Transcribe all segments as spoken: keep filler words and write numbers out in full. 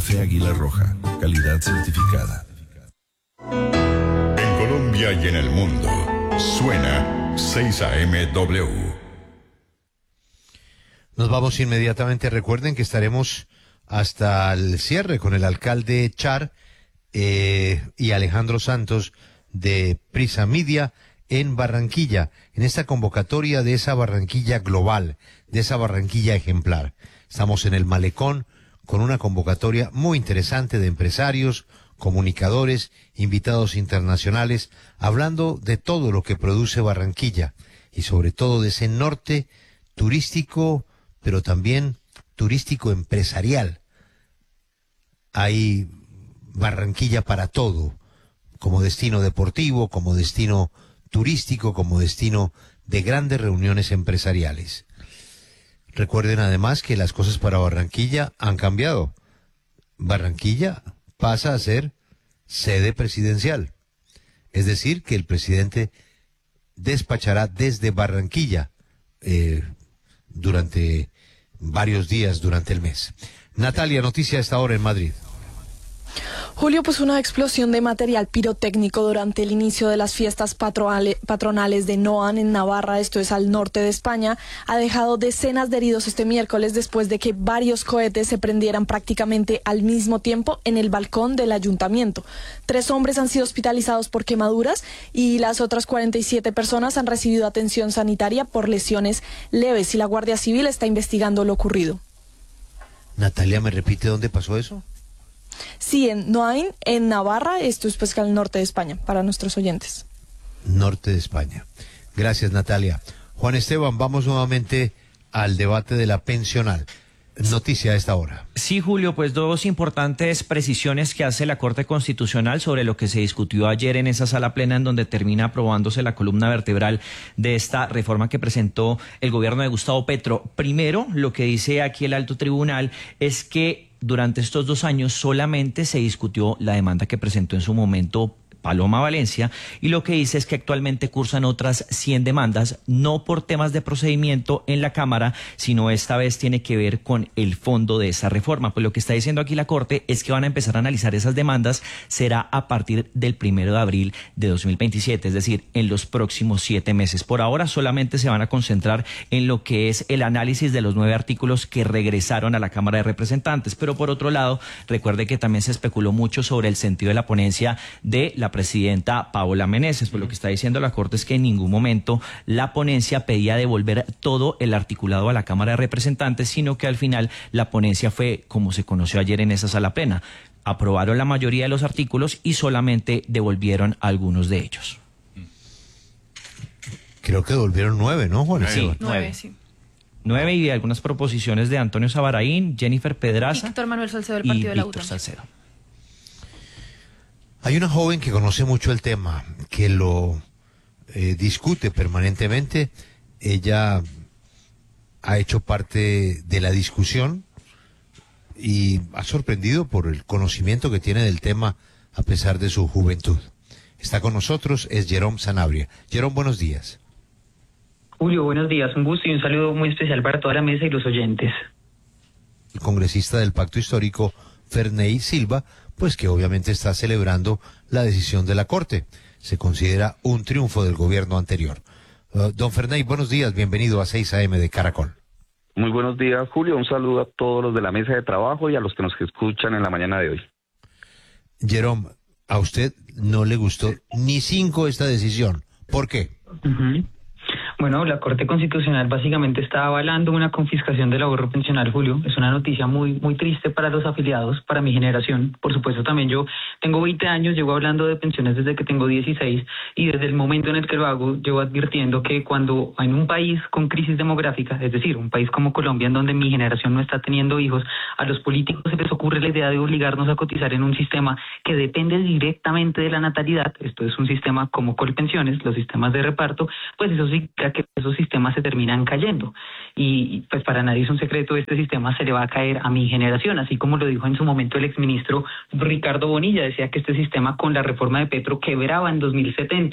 Café Águila Roja, calidad certificada. En Colombia y en el mundo, suena seis A M W. Nos vamos inmediatamente. Recuerden que estaremos hasta el cierre con el alcalde Char eh, y Alejandro Santos de Prisa Media en Barranquilla, en esta convocatoria de esa Barranquilla global, de esa Barranquilla ejemplar. Estamos en el Malecón con una convocatoria muy interesante de empresarios, comunicadores, invitados internacionales, hablando de todo lo que produce Barranquilla y sobre todo de ese norte turístico, pero también turístico empresarial. Hay Barranquilla para todo, como destino deportivo, como destino turístico, como destino de grandes reuniones empresariales. Recuerden además que las cosas para Barranquilla han cambiado. Barranquilla pasa a ser sede presidencial. Es decir, que el presidente despachará desde Barranquilla eh, durante varios días durante el mes. Natalia, noticia a esta hora en Madrid. Julio, pues una explosión de material pirotécnico durante el inicio de las fiestas patronales de Noan en Navarra, esto es al norte de España, ha dejado decenas de heridos este miércoles después de que varios cohetes se prendieran prácticamente al mismo tiempo en el balcón del ayuntamiento. Tres hombres han sido hospitalizados por quemaduras y las otras cuarenta y siete personas han recibido atención sanitaria por lesiones leves y la Guardia Civil está investigando lo ocurrido. Natalia, ¿me repite dónde pasó eso? Sí, en Noain, en Navarra, esto es pues al norte de España, para nuestros oyentes. Norte de España. Gracias, Natalia. Juan Esteban, vamos nuevamente al debate de la pensional. Noticia a esta hora. Sí, Julio, pues dos importantes precisiones que hace la Corte Constitucional sobre lo que se discutió ayer en esa sala plena en donde termina aprobándose la columna vertebral de esta reforma que presentó el gobierno de Gustavo Petro. Primero, lo que dice aquí el alto tribunal es que durante estos dos años solamente se discutió la demanda que presentó en su momento Paloma Valencia, y lo que dice es que actualmente cursan otras cien demandas, no por temas de procedimiento en la Cámara, sino esta vez tiene que ver con el fondo de esa reforma. Pues lo que está diciendo aquí la Corte es que van a empezar a analizar esas demandas, será a partir del primero de abril de dos mil veintisiete, es decir, en los próximos siete meses. Por ahora solamente se van a concentrar en lo que es el análisis de los nueve artículos que regresaron a la Cámara de Representantes, pero por otro lado, recuerde que también se especuló mucho sobre el sentido de la ponencia de la presidenta Paola Meneses. Pues lo que está diciendo la Corte es que en ningún momento la ponencia pedía devolver todo el articulado a la Cámara de Representantes, sino que al final la ponencia fue como se conoció ayer en esa sala plena. Aprobaron la mayoría de los artículos y solamente devolvieron algunos de ellos. Creo que devolvieron nueve, ¿no, Juan? Sí, nueve. nueve, sí. Nueve y algunas proposiciones de Antonio Sabaraín, Jennifer Pedraza Víctor Manuel Salcedo del Partido de la U T A. Salcedo. Hay una joven que conoce mucho el tema, que lo eh, discute permanentemente. Ella ha hecho parte de la discusión y ha sorprendido por el conocimiento que tiene del tema a pesar de su juventud. Está con nosotros, es Jerome Sanabria. Jerome, buenos días. Julio, buenos días. Un gusto y un saludo muy especial para toda la mesa y los oyentes. El congresista del Pacto Histórico, Ferney Silva, pues que obviamente está celebrando la decisión de la Corte. Se considera un triunfo del gobierno anterior. Uh, don Ferney, buenos días, bienvenido a seis A M de Caracol. Muy buenos días, Julio. Un saludo a todos los de la mesa de trabajo y a los que nos escuchan en la mañana de hoy. Jerome, a usted no le gustó ni cinco esta decisión. ¿Por qué? Uh-huh. Bueno, la Corte Constitucional básicamente está avalando una confiscación del ahorro pensional, Julio. Es una noticia muy muy triste para los afiliados, para mi generación. Por supuesto, también yo tengo veinte años, llevo hablando de pensiones desde que tengo dieciséis, y desde el momento en el que lo hago, llevo advirtiendo que cuando en un país con crisis demográfica, es decir, un país como Colombia, en donde mi generación no está teniendo hijos, a los políticos se les ocurre la idea de obligarnos a cotizar en un sistema que depende directamente de la natalidad. Esto es un sistema como Colpensiones, los sistemas de reparto, pues eso significa que esos sistemas se terminan cayendo. Y pues para nadie es un secreto, este sistema se le va a caer a mi generación, así como lo dijo en su momento el exministro Ricardo Bonilla. Decía que este sistema con la reforma de Petro quebraba en dos mil setenta.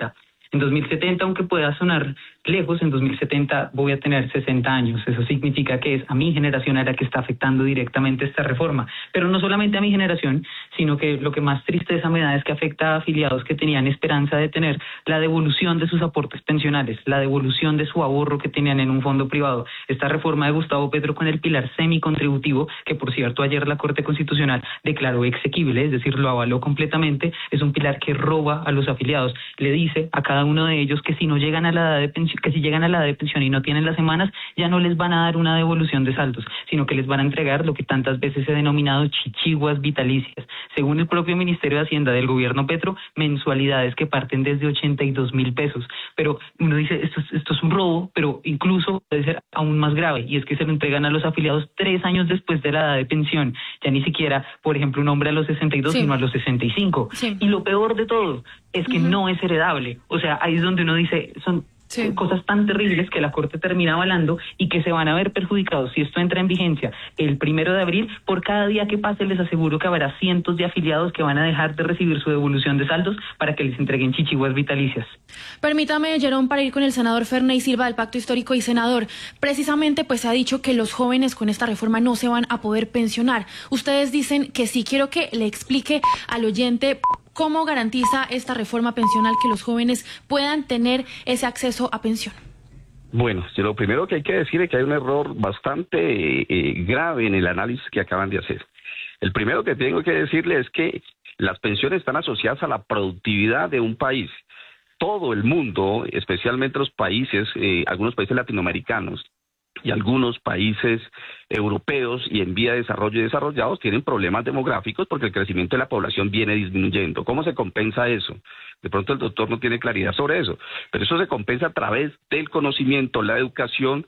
En dos mil setenta, aunque pueda sonar lejos, en dos mil setenta voy a tener sesenta años. Eso significa que es a mi generación a la que está afectando directamente esta reforma. Pero no solamente a mi generación, sino que lo que más tristeza me da es que afecta a afiliados que tenían esperanza de tener la devolución de sus aportes pensionales, la devolución de su ahorro que tenían en un fondo privado. Esta reforma de Gustavo Petro con el pilar semicontributivo, que por cierto ayer la Corte Constitucional declaró exequible, es decir, lo avaló completamente, es un pilar que roba a los afiliados. Le dice a cada uno de ellos que si no llegan a la edad de pensión, que si llegan a la edad de pensión y no tienen las semanas, ya no les van a dar una devolución de saldos, sino que les van a entregar lo que tantas veces se ha denominado chichiguas vitalicias. Según el propio Ministerio de Hacienda del gobierno Petro, mensualidades que parten desde ochenta y dos mil pesos. Pero uno dice, esto es, esto es un robo, pero incluso puede ser aún más grave, y es que se lo entregan a los afiliados tres años después de la edad de pensión. Ya ni siquiera, por ejemplo, un hombre a los sesenta y dos, sí, sino a los sesenta y cinco. Sí. Y lo peor de todo es que uh-huh. no es heredable. O sea, ahí es donde uno dice, son... Sí. cosas tan terribles que la Corte termina avalando y que se van a ver perjudicados si esto entra en vigencia el primero de abril. Por cada día que pase les aseguro que habrá cientos de afiliados que van a dejar de recibir su devolución de saldos para que les entreguen chichiguas vitalicias. Permítame, Jerón, para ir con el senador Ferney Silva del Pacto Histórico. Y senador, precisamente pues se ha dicho que los jóvenes con esta reforma no se van a poder pensionar. Ustedes dicen que sí. Quiero que le explique al oyente ¿cómo garantiza esta reforma pensional que los jóvenes puedan tener ese acceso a pensión? Bueno, lo primero que hay que decir es que hay un error bastante eh, grave en el análisis que acaban de hacer. El primero que tengo que decirle es que las pensiones están asociadas a la productividad de un país. Todo el mundo, especialmente los países, eh, algunos países latinoamericanos, y algunos países europeos y en vía de desarrollo y desarrollados tienen problemas demográficos porque el crecimiento de la población viene disminuyendo. ¿Cómo se compensa eso? De pronto el doctor no tiene claridad sobre eso, pero eso se compensa a través del conocimiento, la educación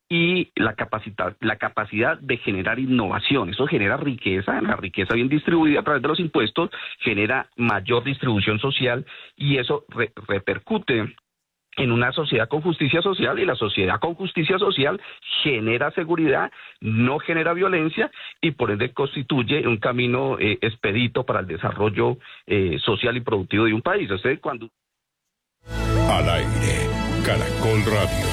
y la capacidad, la capacidad de generar innovación. Eso genera riqueza, la riqueza bien distribuida a través de los impuestos genera mayor distribución social y eso re- repercute en una sociedad con justicia social, y la sociedad con justicia social genera seguridad, no genera violencia y por ende constituye un camino eh, expedito para el desarrollo eh, social y productivo de un país. O sea, cuando... Al aire, Caracol Radio.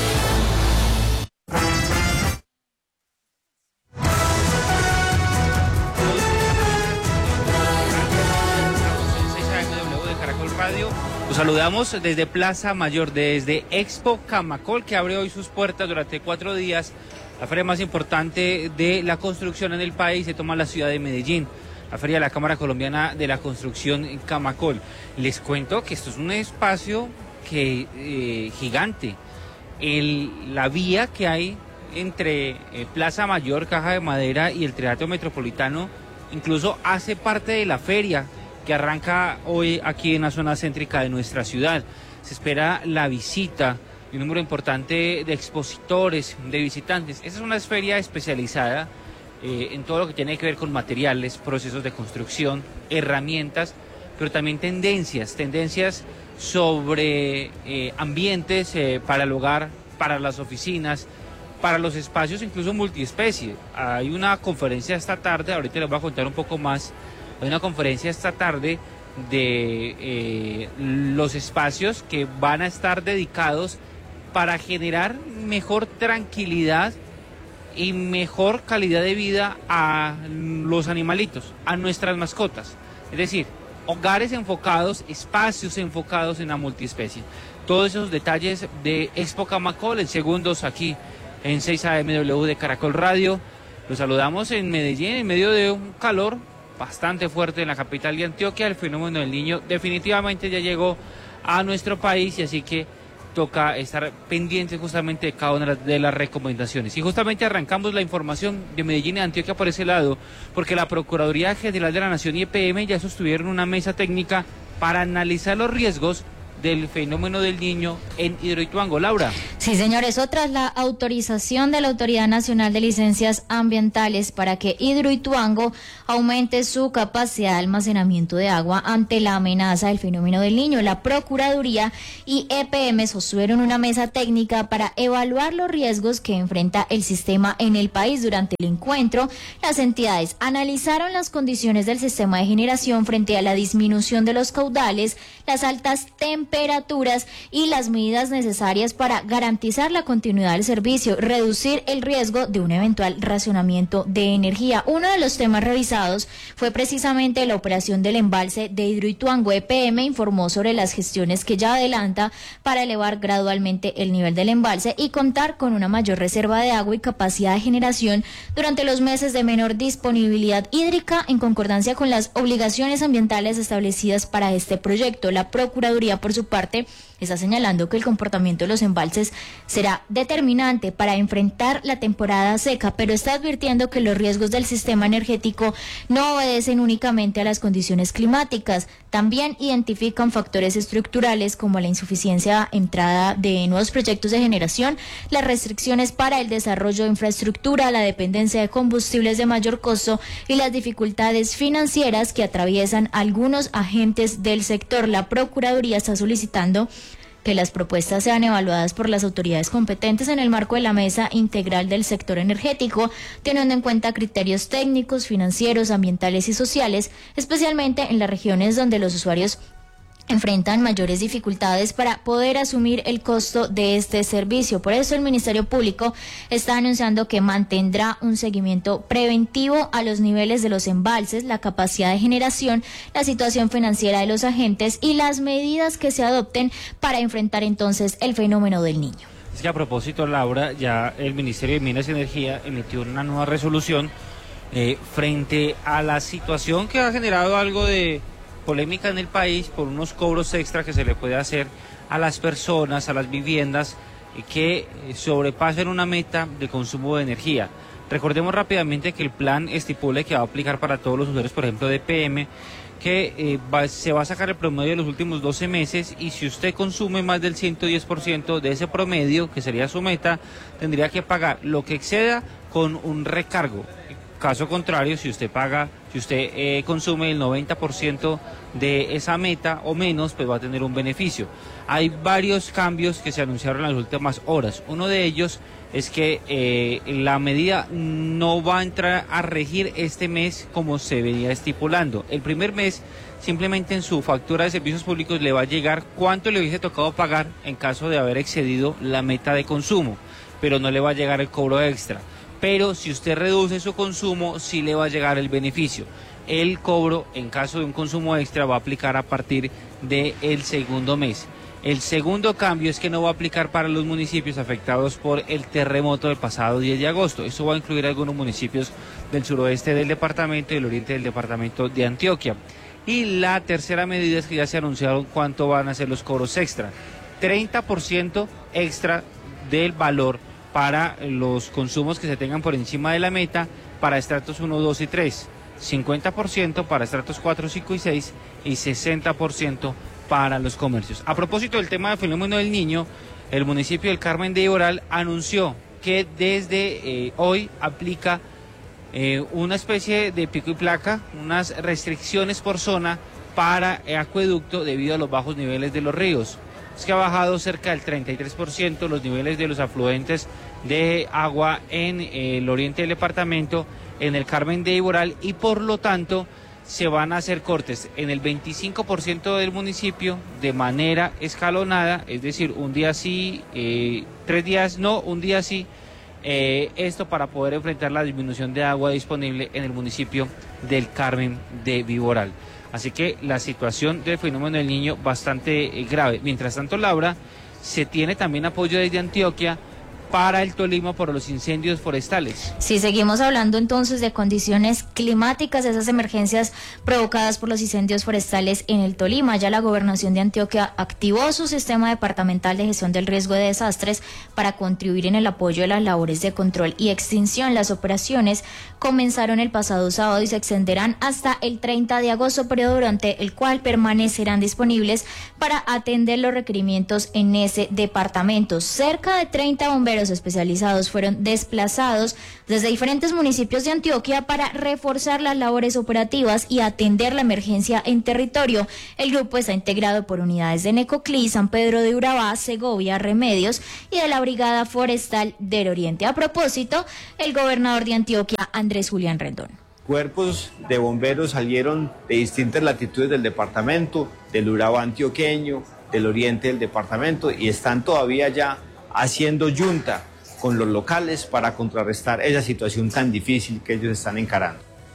Los saludamos desde Plaza Mayor, desde Expo Camacol, que abre hoy sus puertas durante cuatro días. La feria más importante de la construcción en el país se toma en la ciudad de Medellín, la feria de la Cámara Colombiana de la Construcción en Camacol. Les cuento que esto es un espacio que eh, gigante. El, la vía que hay entre eh, Plaza Mayor, Caja de Madera y el Teatro Metropolitano incluso hace parte de la feria que arranca hoy aquí en la zona céntrica de nuestra ciudad. Se espera la visita de un número importante de expositores, de visitantes. Esta es una feria especializada eh, en todo lo que tiene que ver con materiales, procesos de construcción, herramientas, pero también tendencias, tendencias sobre eh, ambientes eh, para el hogar, para las oficinas, para los espacios incluso multiespecie. Hay una conferencia esta tarde, ahorita les voy a contar un poco más. Hay una conferencia esta tarde de eh, los espacios que van a estar dedicados para generar mejor tranquilidad y mejor calidad de vida a los animalitos, a nuestras mascotas. Es decir, hogares enfocados, espacios enfocados en la multiespecie. Todos esos detalles de Expo Camacol en segundos aquí en seis A M W de Caracol Radio. Los saludamos en Medellín en medio de un calor bastante fuerte en la capital de Antioquia. El fenómeno del Niño definitivamente ya llegó a nuestro país y así que toca estar pendientes justamente de cada una de las recomendaciones. Y justamente arrancamos la información de Medellín y Antioquia por ese lado, porque la Procuraduría General de la Nación y E P M ya sostuvieron una mesa técnica para analizar los riesgos del fenómeno del Niño en Hidroituango. Laura. Sí, señor, eso tras la autorización de la Autoridad Nacional de Licencias Ambientales para que Hidroituango aumente su capacidad de almacenamiento de agua ante la amenaza del fenómeno del Niño. La Procuraduría y E P M sostuvieron una mesa técnica para evaluar los riesgos que enfrenta el sistema en el país. Durante el encuentro, las entidades analizaron las condiciones del sistema de generación frente a la disminución de los caudales, las altas temperaturas temperaturas y las medidas necesarias para garantizar la continuidad del servicio, reducir el riesgo de un eventual racionamiento de energía. Uno de los temas revisados fue precisamente la operación del embalse de Hidroituango. E P M informó sobre las gestiones que ya adelanta para elevar gradualmente el nivel del embalse y contar con una mayor reserva de agua y capacidad de generación durante los meses de menor disponibilidad hídrica, en concordancia con las obligaciones ambientales establecidas para este proyecto. La Procuraduría, por su parte, está señalando que el comportamiento de los embalses será determinante para enfrentar la temporada seca, pero está advirtiendo que los riesgos del sistema energético no obedecen únicamente a las condiciones climáticas. También identifican factores estructurales como la insuficiencia entrada de nuevos proyectos de generación, las restricciones para el desarrollo de infraestructura, la dependencia de combustibles de mayor costo y las dificultades financieras que atraviesan algunos agentes del sector. La Procuraduría está solicitando que las propuestas sean evaluadas por las autoridades competentes en el marco de la Mesa Integral del Sector Energético, teniendo en cuenta criterios técnicos, financieros, ambientales y sociales, especialmente en las regiones donde los usuarios enfrentan mayores dificultades para poder asumir el costo de este servicio. Por eso el Ministerio Público está anunciando que mantendrá un seguimiento preventivo a los niveles de los embalses, la capacidad de generación, la situación financiera de los agentes y las medidas que se adopten para enfrentar entonces el fenómeno del Niño. Es que a propósito, Laura, ya el Ministerio de Minas y Energía emitió una nueva resolución eh, frente a la situación que ha generado algo de polémica en el país por unos cobros extra que se le puede hacer a las personas, a las viviendas que sobrepasen una meta de consumo de energía. Recordemos rápidamente que el plan estipula que va a aplicar para todos los usuarios, por ejemplo, de E P M, que eh, va, se va a sacar el promedio de los últimos doce meses y si usted consume más del ciento diez por ciento de ese promedio, que sería su meta, tendría que pagar lo que exceda con un recargo. Caso contrario, si usted paga, si usted eh, consume el noventa por ciento de esa meta o menos, pues va a tener un beneficio. Hay varios cambios que se anunciaron en las últimas horas. Uno de ellos es que eh, la medida no va a entrar a regir este mes como se venía estipulando. El primer mes, simplemente en su factura de servicios públicos le va a llegar cuánto le hubiese tocado pagar en caso de haber excedido la meta de consumo, pero no le va a llegar el cobro extra. Pero si usted reduce su consumo, sí le va a llegar el beneficio. El cobro, en caso de un consumo extra, va a aplicar a partir del segundo mes. El segundo cambio es que no va a aplicar para los municipios afectados por el terremoto del pasado diez de agosto. Eso va a incluir algunos municipios del suroeste del departamento y del oriente del departamento de Antioquia. Y la tercera medida es que ya se anunciaron cuánto van a ser los cobros extra. treinta por ciento extra del valor para los consumos que se tengan por encima de la meta para estratos uno, dos y tres, cincuenta por ciento para estratos cuatro, cinco y seis y sesenta por ciento para los comercios. A propósito del tema del fenómeno del Niño, el municipio del Carmen de Iboral anunció que desde eh, hoy aplica eh, una especie de pico y placa, unas restricciones por zona para el acueducto debido a los bajos niveles de los ríos. Es que ha bajado cerca del treinta y tres por ciento los niveles de los afluentes de agua en el oriente del departamento, en el Carmen de Iboral, y por lo tanto se van a hacer cortes en el veinticinco por ciento del municipio de manera escalonada, es decir, un día sí, eh, tres días no, un día sí, eh, esto para poder enfrentar la disminución de agua disponible en el municipio del Carmen de Iboral. Así que la situación del fenómeno del Niño bastante eh, grave. Mientras tanto, Laura, se tiene también apoyo desde Antioquia para el Tolima por los incendios forestales. Sí, seguimos hablando entonces de condiciones climáticas, esas emergencias provocadas por los incendios forestales en el Tolima. Ya la Gobernación de Antioquia activó su sistema departamental de gestión del riesgo de desastres para contribuir en el apoyo de las labores de control y extinción. Las operaciones comenzaron el pasado sábado y se extenderán hasta el treinta de agosto, periodo durante el cual permanecerán disponibles para atender los requerimientos en ese departamento. Cerca de treinta bomberos especializados fueron desplazados desde diferentes municipios de Antioquia para reforzar las labores operativas y atender la emergencia en territorio. El grupo está integrado por unidades de Necoclí, San Pedro de Urabá, Segovia, Remedios y de la Brigada Forestal del Oriente. A propósito, el gobernador de Antioquia, Andrés Julián Rendón. Cuerpos de bomberos salieron de distintas latitudes del departamento, del Urabá antioqueño, del oriente del departamento y están todavía ya haciendo yunta con los locales para contrarrestar esa situación tan difícil que ellos están encarando.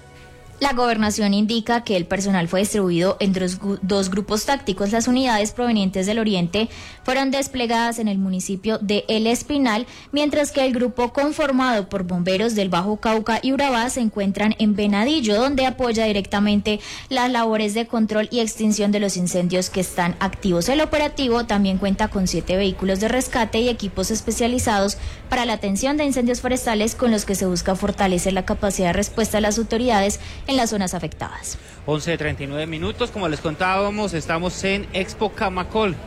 La gobernación indica que el personal fue distribuido en dos, dos grupos tácticos. Las unidades provenientes del oriente fueron desplegadas en el municipio de El Espinal, mientras que el grupo conformado por bomberos del Bajo Cauca y Urabá se encuentran en Venadillo, donde apoya directamente las labores de control y extinción de los incendios que están activos. El operativo también cuenta con siete vehículos de rescate y equipos especializados para la atención de incendios forestales, con los que se busca fortalecer la capacidad de respuesta de las autoridades en las zonas afectadas. once treinta y nueve minutos, como les contábamos, estamos en Expo Camacol,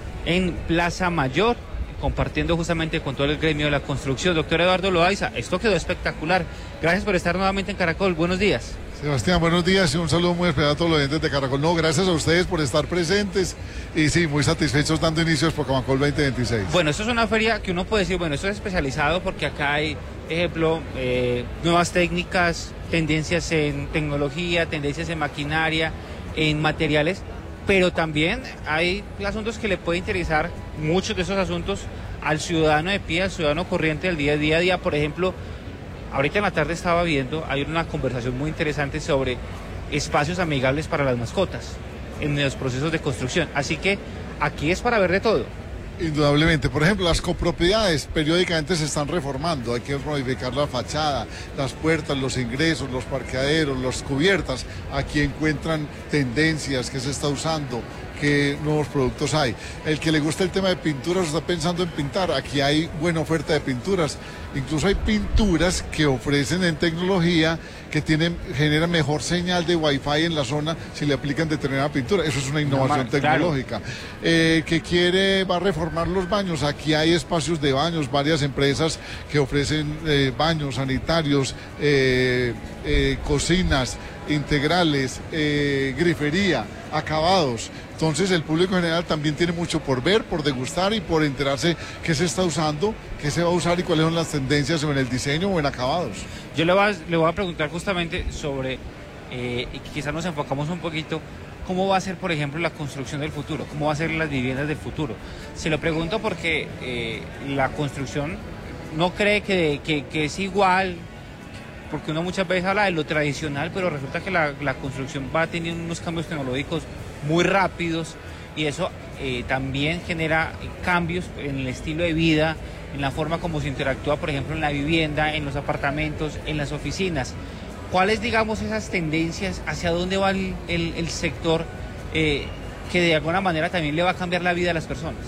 en Plaza Mayor, compartiendo justamente con todo el gremio de la construcción. Doctor Eduardo Loaiza, esto quedó espectacular. Gracias por estar nuevamente en Caracol. Buenos días. Sebastián, buenos días y un saludo muy especial a todos los oyentes de Caracol. No, gracias a ustedes por estar presentes y sí, muy satisfechos dando inicio a Expo Camacol veinte veintiséis. Bueno, esto es una feria que uno puede decir, bueno, esto es especializado porque acá hay, ejemplo, eh, nuevas técnicas, tendencias en tecnología, tendencias en maquinaria, en materiales, pero también hay asuntos que le pueden interesar, muchos de esos asuntos, al ciudadano de pie, al ciudadano corriente del día a día, día por ejemplo. Ahorita en la tarde estaba viendo, hay una conversación muy interesante sobre espacios amigables para las mascotas en los procesos de construcción. Así que aquí es para ver de todo. Indudablemente, por ejemplo, las copropiedades periódicamente se están reformando, hay que modificar la fachada, las puertas, los ingresos, los parqueaderos, las cubiertas. Aquí encuentran tendencias que se está usando, qué nuevos productos hay. El que le gusta el tema de pinturas está pensando en pintar, aquí hay buena oferta de pinturas. Incluso hay pinturas que ofrecen en tecnología que tienen, generan mejor señal de Wi-Fi en la zona si le aplican determinada pintura. Eso es una innovación no, tecnológica. Claro. Eh, que quiere, va a reformar los baños. Aquí hay espacios de baños, varias empresas que ofrecen eh, baños sanitarios, eh, eh, cocinas integrales, eh, grifería, acabados. Entonces el público en general también tiene mucho por ver, por degustar y por enterarse qué se está usando, qué se va a usar y cuáles son las tendencias en el diseño o en acabados. Yo le voy a, le voy a preguntar justamente sobre, eh, y quizás nos enfocamos un poquito, cómo va a ser, por ejemplo, la construcción del futuro, cómo va a ser las viviendas del futuro. Se lo pregunto porque eh, la construcción no cree que, que, que es igual, porque uno muchas veces habla de lo tradicional, pero resulta que la, la construcción va teniendo unos cambios tecnológicos muy rápidos y eso eh, también genera cambios en el estilo de vida, en la forma como se interactúa, por ejemplo, en la vivienda, en los apartamentos, en las oficinas. ¿Cuáles, digamos, esas tendencias, hacia dónde va el, el, el sector eh, que de alguna manera también le va a cambiar la vida a las personas?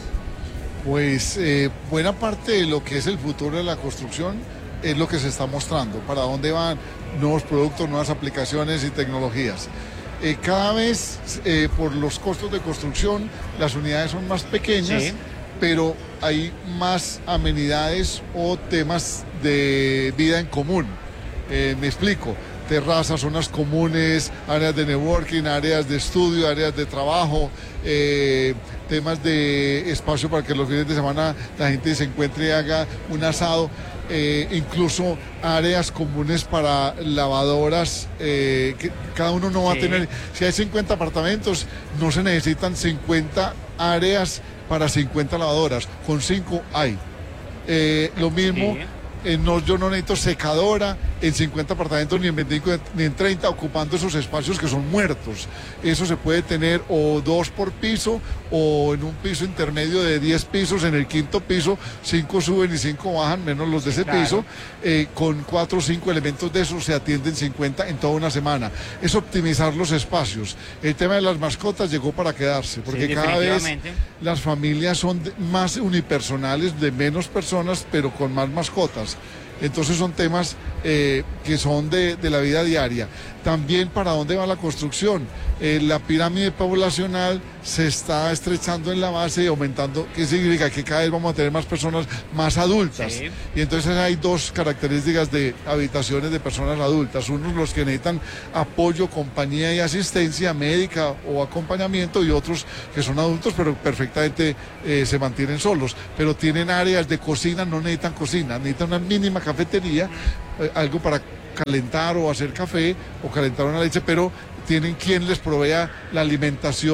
Pues eh, buena parte de lo que es el futuro de la construcción es lo que se está mostrando, para dónde van nuevos productos, nuevas aplicaciones y tecnologías. Eh, cada vez eh, por los costos de construcción las unidades son más pequeñas, sí, pero hay más amenidades o temas de vida en común. Eh, me explico, terrazas, zonas comunes, áreas de networking, áreas de estudio, áreas de trabajo, eh, temas de espacio para que los fines de semana la gente se encuentre y haga un asado. Eh, incluso áreas comunes para lavadoras, eh, que cada uno no va sí. a tener, si hay cincuenta apartamentos, no se necesitan cincuenta áreas para cincuenta lavadoras, con cinco hay. Eh, lo mismo, sí. eh, no, yo no necesito secadora en cincuenta apartamentos ni en veinticinco ni en treinta, ocupando esos espacios que son muertos. Eso se puede tener o dos por piso o en un piso intermedio de diez pisos, en el quinto piso cinco suben y cinco bajan, menos los de ese claro. piso, eh, con cuatro o cinco elementos de esos se atienden cincuenta en toda una semana. Es optimizar los espacios. El tema de las mascotas llegó para quedarse, porque sí, cada vez las familias son de, más unipersonales, de menos personas, pero con más mascotas. Entonces son temas eh, que son de, de la vida diaria. También para dónde va la construcción. Eh, la pirámide poblacional se está estrechando en la base y aumentando. ¿Qué significa? Que cada vez vamos a tener más personas más adultas. Sí. Y entonces hay dos características de habitaciones de personas adultas. Unos los que necesitan apoyo, compañía y asistencia médica o acompañamiento, y otros que son adultos pero perfectamente eh, se mantienen solos. Pero tienen áreas de cocina, no necesitan cocina, necesitan una mínima cafetería, eh, algo para calentar o hacer café o calentar una leche, pero tienen quien les provea la alimentación,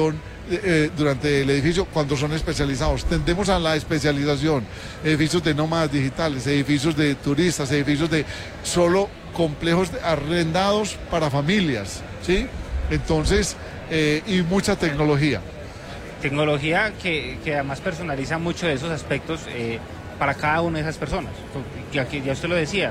eh, durante el edificio cuando son especializados. Tendemos a la especialización, edificios de nómadas digitales, edificios de turistas, edificios de solo complejos arrendados para familias, ¿sí? Entonces, eh, y mucha tecnología. Tecnología que, que además personaliza mucho de esos aspectos eh, para cada una de esas personas. Ya, ya usted lo decía,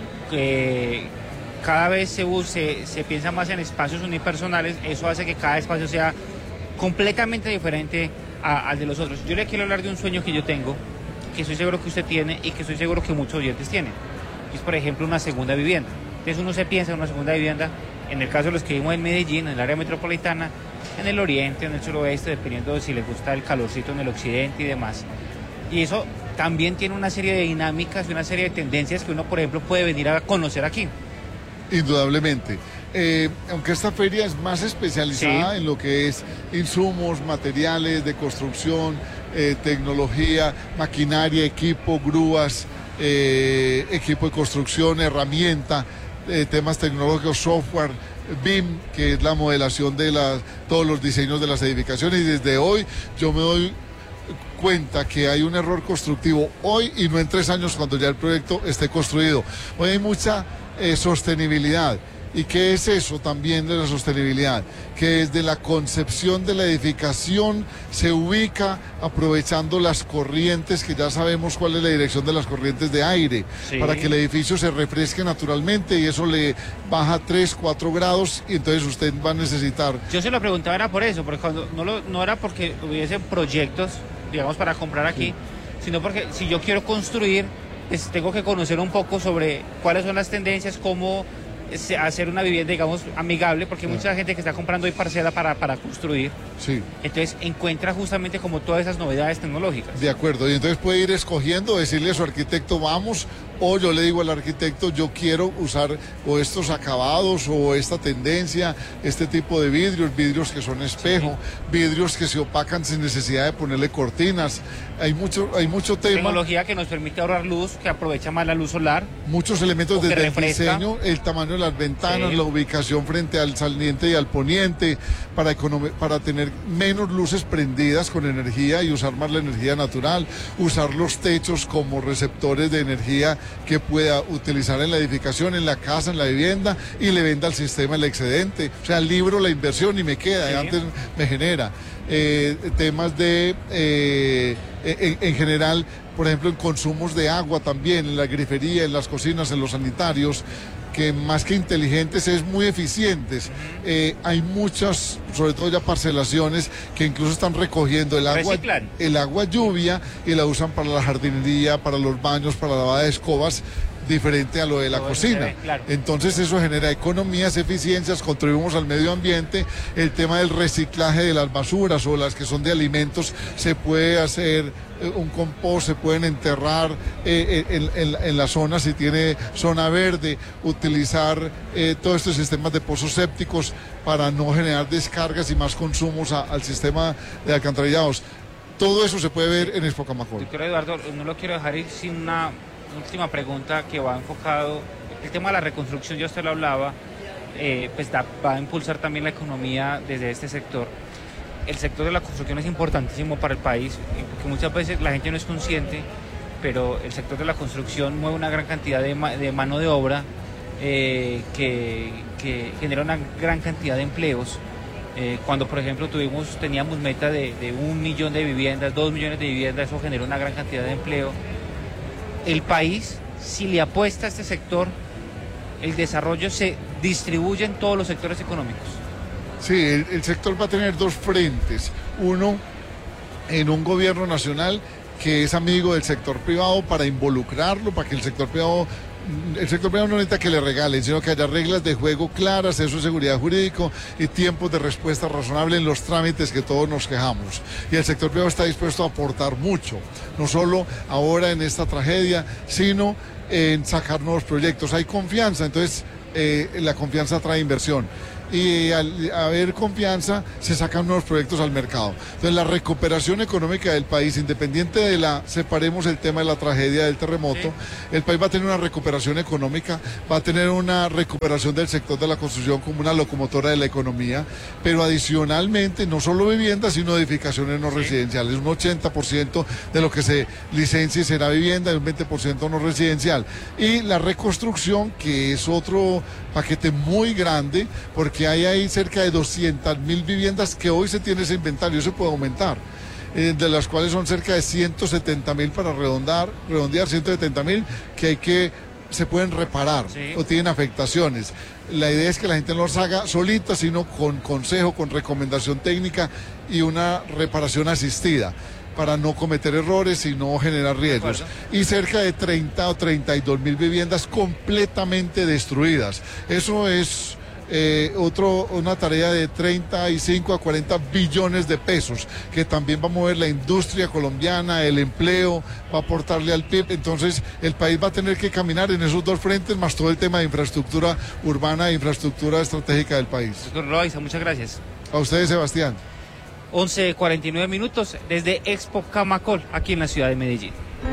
que cada vez se, se, se piensa más en espacios unipersonales, eso hace que cada espacio sea completamente diferente a, al de los otros. Yo le quiero hablar de un sueño que yo tengo, que estoy seguro que usted tiene y que estoy seguro que muchos oyentes tienen. Es, por ejemplo, una segunda vivienda. Entonces uno se piensa en una segunda vivienda, en el caso de los que vivimos en Medellín, en el área metropolitana, en el oriente, en el suroeste, dependiendo de si les gusta el calorcito en el occidente y demás. Y eso también tiene una serie de dinámicas y una serie de tendencias que uno, por ejemplo, puede venir a conocer aquí. Indudablemente. Eh, aunque esta feria es más especializada sí. en lo que es insumos, materiales de construcción, eh, tecnología, maquinaria, equipo, grúas, eh, equipo de construcción, herramienta, eh, temas tecnológicos, software, B I M, que es la modelación de las, todos los diseños de las edificaciones, y desde hoy yo me doy cuenta que hay un error constructivo hoy y no en tres años cuando ya el proyecto esté construido. Hoy hay mucha eh, sostenibilidad. ¿Y qué es eso también de la sostenibilidad? Que desde la concepción de la edificación se ubica aprovechando las corrientes, que ya sabemos cuál es la dirección de las corrientes de aire, sí. para que el edificio se refresque naturalmente, y eso le baja tres, cuatro grados, y entonces usted va a necesitar... Yo se lo preguntaba era por eso, porque cuando no, lo, no era porque hubiesen proyectos, digamos, para comprar aquí, sí. sino porque si yo quiero construir, pues tengo que conocer un poco sobre cuáles son las tendencias, cómo... hacer una vivienda, digamos, amigable, porque hay mucha gente que está comprando hoy parcela para, para construir. Sí. Entonces encuentra justamente como todas esas novedades tecnológicas. De acuerdo, y entonces puede ir escogiendo, decirle a su arquitecto, vamos, o yo le digo al arquitecto, yo quiero usar o estos acabados, o esta tendencia, este tipo de vidrios, vidrios que son espejo, sí. vidrios que se opacan sin necesidad de ponerle cortinas. Hay mucho, hay mucho tema. Tecnología que nos permite ahorrar luz, que aprovecha más la luz solar. Muchos elementos desde el diseño, el tamaño de las ventanas, sí. la ubicación frente al saliente y al poniente, para, para tener menos luces prendidas con energía y usar más la energía natural, usar los techos como receptores de energía que pueda utilizar en la edificación, en la casa, en la vivienda, y le venda al sistema el excedente. O sea, libro la inversión y me queda, sí. y antes me genera. Eh, temas de, eh, en, en general, por ejemplo, en consumos de agua también, en la grifería, en las cocinas, en los sanitarios, que más que inteligentes es muy eficientes. Eh, hay muchas, sobre todo ya parcelaciones, que incluso están recogiendo el agua, el agua lluvia, y la usan para la jardinería, para los baños, para la lavada de escobas, diferente a lo de la Todo cocina. Ve, claro. Entonces eso genera economías, eficiencias, contribuimos al medio ambiente. El tema del reciclaje de las basuras o las que son de alimentos, se puede hacer eh, un compost, se pueden enterrar eh, en, en, en la zona, si tiene zona verde, utilizar eh, todos estos sistemas de pozos sépticos para no generar descargas y más consumos a, al sistema de alcantarillados. Todo eso se puede ver en Expo Camacol. Doctor Eduardo, no lo quiero dejar ir sin una última pregunta que va enfocado, el tema de la reconstrucción, ya usted lo hablaba, eh, pues da, va a impulsar también la economía desde este sector. El sector de la construcción es importantísimo para el país, porque muchas veces la gente no es consciente, pero el sector de la construcción mueve una gran cantidad de, ma de mano de obra eh, que, que genera una gran cantidad de empleos. Eh, cuando, por ejemplo, tuvimos, teníamos meta de, de un millón de viviendas, dos millones de viviendas, eso generó una gran cantidad de empleo. El país, si le apuesta a este sector, el desarrollo se distribuye en todos los sectores económicos. Sí, el, el sector va a tener dos frentes. Uno, en un gobierno nacional que es amigo del sector privado, para involucrarlo, para que el sector privado... El sector privado no necesita que le regalen, sino que haya reglas de juego claras, eso es seguridad jurídica y tiempos de respuesta razonable en los trámites que todos nos quejamos. Y el sector privado está dispuesto a aportar mucho, no solo ahora en esta tragedia, sino en sacar nuevos proyectos. Hay confianza, entonces eh, la confianza trae inversión. y al haber confianza se sacan nuevos proyectos al mercado. Entonces la recuperación económica del país, independiente de la, separemos el tema de la tragedia del terremoto, sí. El país va a tener una recuperación económica, va a tener una recuperación del sector de la construcción como una locomotora de la economía, pero adicionalmente no solo viviendas, sino edificaciones no sí. residenciales. Un ochenta por ciento de lo que se licencie será vivienda y un veinte por ciento no residencial. Y la reconstrucción, que es otro paquete muy grande, porque hay ahí cerca de doscientas mil viviendas que hoy se tiene ese inventario, eso puede aumentar, eh, de las cuales son cerca de ciento setenta mil para redondar, redondear ciento setenta mil que hay que, se pueden reparar sí. o tienen afectaciones. La idea es que la gente no los haga solita, sino con consejo, con recomendación técnica y una reparación asistida, para no cometer errores y no generar riesgos. Y cerca de treinta o treinta y dos mil viviendas completamente destruidas. Eso es eh, otro, una tarea de treinta y cinco a cuarenta billones de pesos, que también va a mover la industria colombiana, el empleo, va a aportarle al P I B. Entonces el país va a tener que caminar en esos dos frentes, más todo el tema de infraestructura urbana e infraestructura estratégica del país. Doctor Loaiza, muchas gracias. A ustedes, Sebastián. once cuarenta y nueve minutos desde Expo Camacol, aquí en la ciudad de Medellín.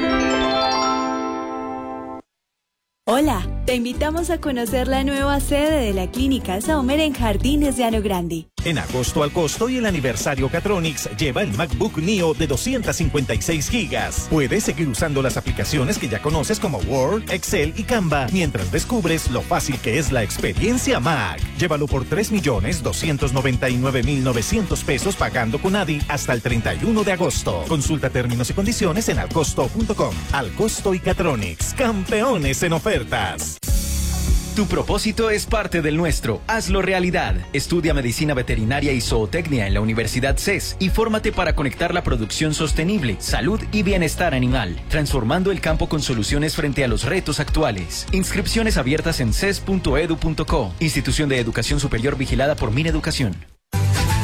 Hola, te invitamos a conocer la nueva sede de la Clínica Saumer en Jardines de Llano Grande. En agosto al costo y el aniversario Catronics, lleva el MacBook Neo de doscientos cincuenta y seis gigas. Puedes seguir usando las aplicaciones que ya conoces como Word, Excel y Canva, mientras descubres lo fácil que es la experiencia Mac. Llévalo por tres millones doscientos noventa y nueve mil novecientos pesos pagando con A D I hasta el treinta y uno de agosto. Consulta términos y condiciones en alcosto punto com. Alcosto y Catronics, campeones en ofertas. Tu propósito es parte del nuestro. Hazlo realidad. Estudia medicina veterinaria y zootecnia en la Universidad C E S y fórmate para conectar la producción sostenible, salud y bienestar animal, transformando el campo con soluciones frente a los retos actuales. Inscripciones abiertas en ces punto edu punto co. Institución de Educación Superior vigilada por Mineducación.